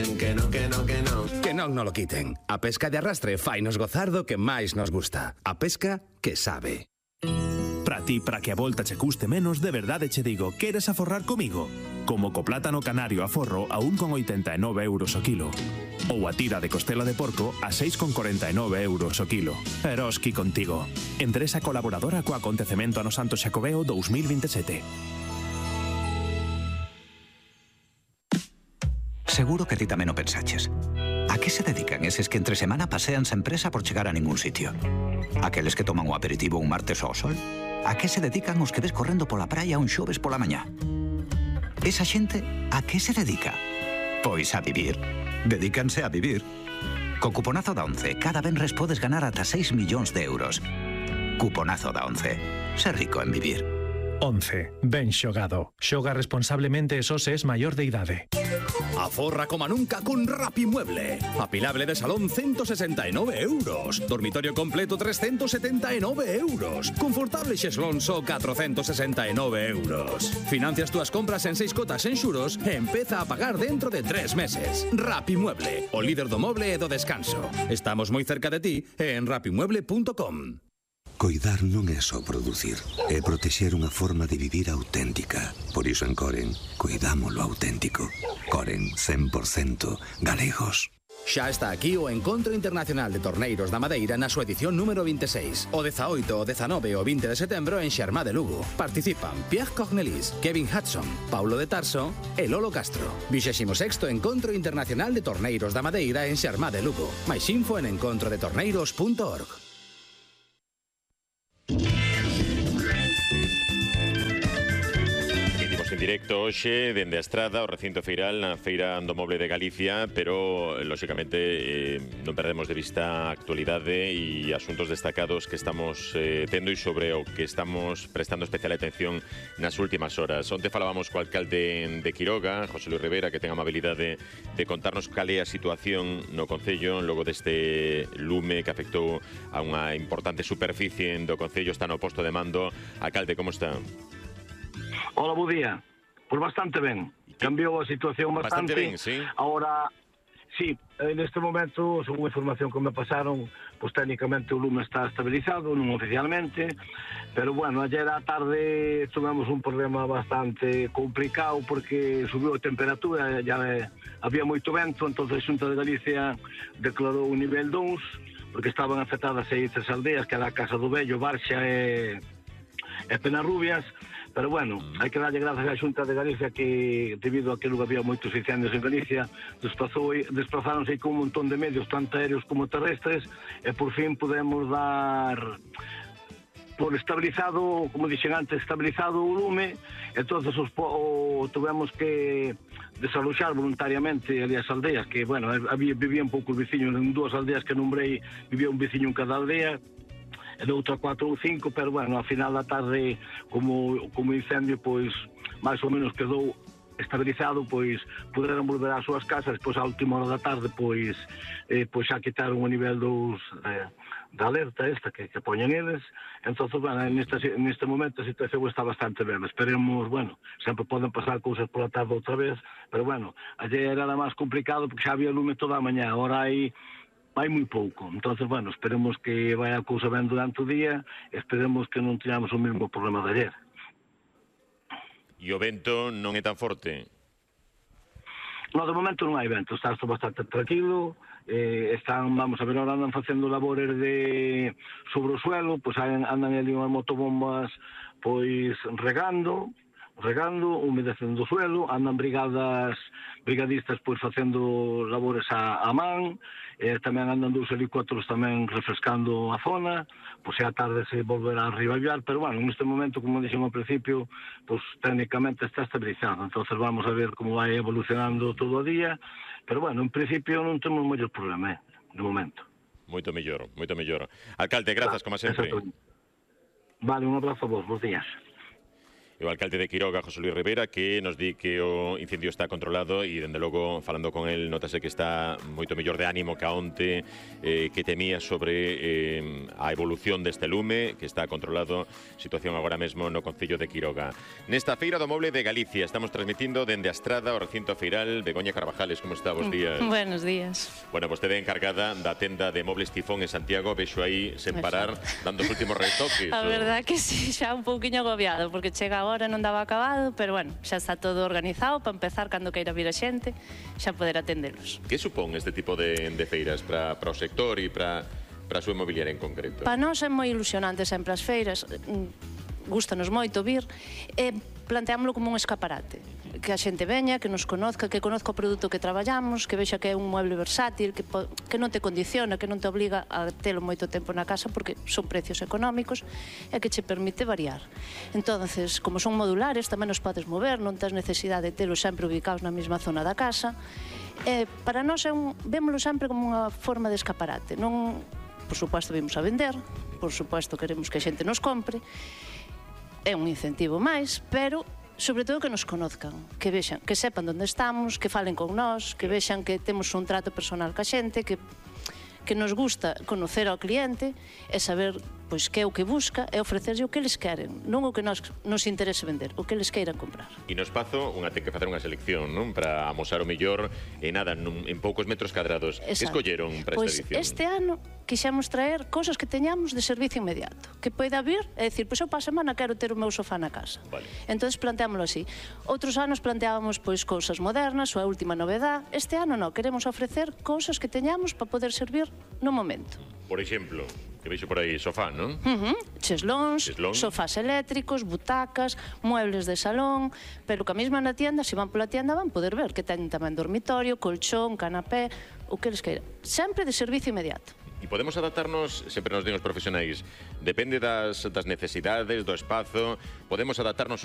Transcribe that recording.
Que non lo quiten. A pesca de arrastre fainos gozar do que máis nos gusta. A pesca que sabe. Para ti, para que a volta che custe menos, de verdade che digo, queres aforrar comigo? Como co plátano canario a forro a 1,89 euros o kilo. Ou a tira de costela de porco a 6,49 euros o kilo. Eroski contigo. Empresa colaboradora co acontecemento ano Santo Xacobeo 2027. Seguro que ti tamén o pensaches. A que se dedican eses que entre semana pasean sen presa por chegar a ningún sitio? Aqueles que toman o aperitivo un martes ao sol? A que se dedican os que ves correndo pola praia un xoves pola mañá? Esa xente, a que se dedica? Pois a vivir. Dedícanse a vivir. Co cuponazo da ONCE, cada venres podes ganar ata 6 millóns de euros. Cuponazo da ONCE. Ser rico en vivir. 11. Ben xogado. Xoga responsablemente e só se es maior de idade. Aforra como nunca con Rapimueble. Apilable de salón 169 euros. Dormitorio completo 379 euros. Confortable xeslón só 469 euros. Financias túas compras en 6 cotas en xuros e empeza a pagar dentro de 3 meses. Rapimueble, o líder do moble e do descanso. Estamos moi cerca de ti e en rapimueble.com. Coidar non é só producir, é protexer unha forma de vivir auténtica. Por iso en Coren, cuidamos lo auténtico. Coren 100% galegos. Xa está aquí o Encontro Internacional de Torneiros da Madeira na súa edición número 26. O 18, o 19 e o 20 de setembro en Xermá de Lugo. Participan Pierre Cornelis, Kevin Hudson, Paulo de Tarso e Lolo Castro. 26º Encontro Internacional de Torneiros da Madeira en Xermá de Lugo. Mais info en encontrodetorneiros.org. En directo hoxe dende a Estrada, o recinto feiral na Feira do Moble de Galicia, pero lóxicamente non perdemos de vista a actualidade e asuntos destacados que estamos tendo e sobre o que estamos prestando especial atención nas últimas horas. Onte falábamos co alcalde de Quiroga, José Luis Rivera, que ten a amabilidade de contarnos cal é a situación no concello logo deste lume que afectou a unha importante superficie do concello. Está no posto de mando. Alcalde, como está? Hola, bo día. Pois bastante ben. Cambiou a situación bastante ben, sí. Ahora, sí, neste momento, según a información que me pasaron, pois técnicamente o lume está estabilizado, non oficialmente, pero bueno, ayer á tarde tivemos un problema bastante complicado porque subiu a temperatura, ya había moito vento, entonces a Xunta de Galicia declarou un nivel 2, porque estaban afectadas 6 aldeas, que era a Casa do Vello, Barxa e Penarrubias. Pero bueno, hai que darlle grazas á Xunta de Galicia que, debido a que non había moitos incendios en Galicia, desplazáronse con un montón de medios, tanto aéreos como terrestres, e por fin podemos dar por estabilizado, como dixen antes, estabilizado o lume. Entonces tuvemos que desaloxar voluntariamente ali as aldeas, que, bueno, vivían poucos veciños en 2 aldeas que nombrei, vivía un veciño en cada aldea, e de outra 4 ou 5, pero bueno, ao final da tarde, como o incendio, pois, máis ou menos quedou estabilizado, pois, puderon volver ás súas casas, pois, á última hora da tarde, pois xa quitaron o nivel 2 da alerta esta que poñen eles. Entón, bueno, neste momento a situación está bastante ben. Esperemos, bueno, sempre poden pasar cousas pola tarde outra vez, pero bueno, ayer era máis complicado porque xa había lume toda a mañá, agora hai moi pouco. Entonces, bueno, esperemos que vai a cousa ben durante o día, esperemos que non teñamos o mesmo problema de ayer. E o vento non é tan forte? No, de momento non hai vento, está bastante tranquilo, vamos a ver, ahora andan facendo labores sobre o suelo, pois andan ali unhas motobombas, pois regando, humedecendo o suelo, andan brigadistas pois facendo labores a man, tamén andan 2 helicópteros tamén refrescando a zona, pois a tarde se volverá a reavivar, pero bueno, neste momento, como dixen ao principio, pois técnicamente está estabilizado, entonces vamos a ver como vai evolucionando todo o día, pero bueno, en principio non temos moitos problemas, de momento. Moito mellor, moito mellor. Alcalde, grazas, como sempre. Vale, un abrazo a vos, bons días. o alcalde de Quiroga, José Luis Rivera, que nos di que o incendio está controlado e, dende logo, falando con el, notase que está moito mellor de ánimo que a onte, que temía sobre a evolución deste lume, que está controlado, situación agora mesmo no concello de Quiroga. Nesta Feira do Moble de Galicia, estamos transmitindo dende a Estrada, o recinto feiral. Begoña Carvajales, como está? Bos días. Buenos días. Bueno, vostede é encargada da tenda de Mobles Tifón en Santiago, vexo aí sen parar, dando os últimos retoques. A verdad que sí, xa un pouquiño agobiado, porque chega agora non daba acabado, pero bueno, xa está todo organizado para empezar cando queira vir a xente, xa poder atendelos. Que supón este tipo de feiras para o sector e para a súa inmobiliaria en concreto? Para nós é moi ilusionante sempre as feiras, gústanos moito vir, e planteámoslo como un escaparate. Que a xente veña, que nos conozca, que conozca o produto que traballamos, que vexa que é un mueble versátil, que non te condiciona, que non te obliga a telo moito tempo na casa porque son precios económicos e que che permite variar. Entonces, como son modulares, tamén os podes mover, non tens necesidade de telos sempre ubicados na mesma zona da casa. Para nós vémoslo sempre como unha forma de escaparate. Non, por suposto, vimos a vender, por suposto, queremos que a xente nos compre, é un incentivo máis, pero sobre todo que nos conozcan, que vexan, que sepan onde estamos, que falen con nós, que vexan que temos un trato personal ca xente, que nos gusta conocer ao cliente e saber pois que é o que busca e ofrecerlle o que eles queren, non o que nos interese vender, o que eles queiran comprar. E no espazo unha ten que facer unha selección, non? Para amosar o mellor en poucos metros cadrados. Que escolleron para esta edición? Pois este ano quixemos traer cousas que teñamos de servicio inmediato, que poida vir e dicir, pois eu para a semana quero ter o meu sofá na casa. Entón planteámoslo así. Outros anos planteábamos pois cousas modernas ou a última novedad. Este ano non, queremos ofrecer cousas que teñamos para poder servir no momento. Por exemplo, que veixo por aí, sofá, non? Cheslóns, sofás eléctricos, butacas, muebles de salón, pero que a mesma na tienda, se van pola tienda, van poder ver que teñen tamén dormitorio, colchón, canapé, o que eles queiran. Sempre de servicio inmediato. E podemos adaptarnos, sempre nos din os profesionais, depende das necesidades, do espazo, podemos adaptarnos